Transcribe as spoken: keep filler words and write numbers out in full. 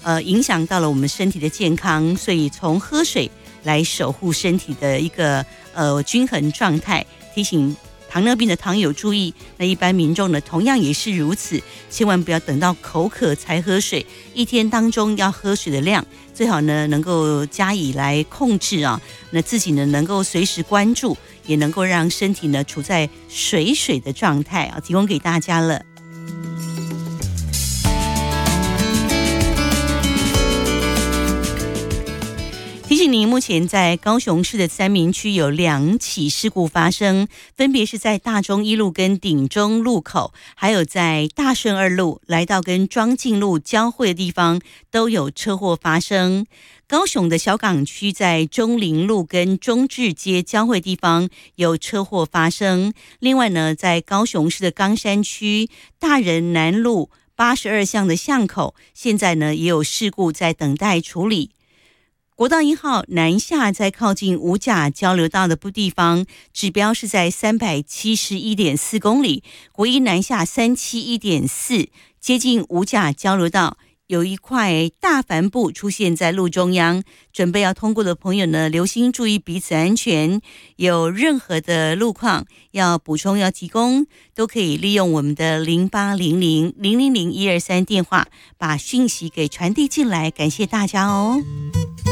呃影响到了我们身体的健康，所以从喝水来守护身体的一个呃均衡状态，提醒糖尿病的糖友注意，那一般民众呢同样也是如此，千万不要等到口渴才喝水，一天当中要喝水的量最好呢能够加以来控制啊，那自己呢能够随时关注，也能够让身体呢处在水水的状态啊，提供给大家了。提醒您，目前在高雄市的三民区有两起事故发生，分别是在大中一路跟顶中路口，还有在大顺二路来到跟庄敬路交汇的地方都有车祸发生。高雄的小港区在中林路跟中治街交汇地方有车祸发生。另外呢，在高雄市的冈山区大仁南路八十二巷的巷口，现在呢也有事故在等待处理。国道一号南下在靠近五甲交流道的地方，指标是在 三百七十一点四公里，国一南下 三百七十一点四， 接近五甲交流道有一块大帆布出现在路中央，准备要通过的朋友呢，留心注意彼此安全，有任何的路况要补充要提供，都可以利用我们的零八零零零零零一二三电话把讯息给传递进来，感谢大家哦。